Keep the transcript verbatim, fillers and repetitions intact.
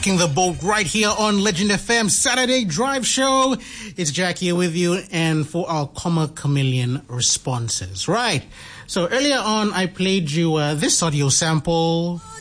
rocking the boat right here on Legend F M Saturday Drive Show. It's Jack here with you, and for our Comma Chameleon responses. Right. So earlier on, I played you uh, this audio sample.